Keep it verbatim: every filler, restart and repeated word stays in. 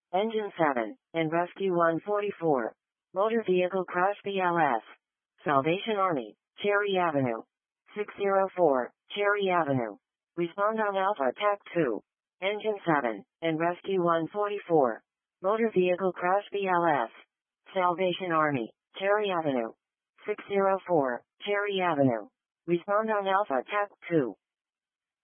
Engine seven, and Rescue one forty-four. Motor Vehicle Crash B L S. Salvation Army, Cherry Avenue. six oh four, Cherry Avenue. Respond on Alpha T A C two. Engine seven, and Rescue one forty-four. Motor Vehicle Crash B L S. Salvation Army, Cherry Avenue. six oh four, Cherry Avenue. Respond on Alpha T A C two.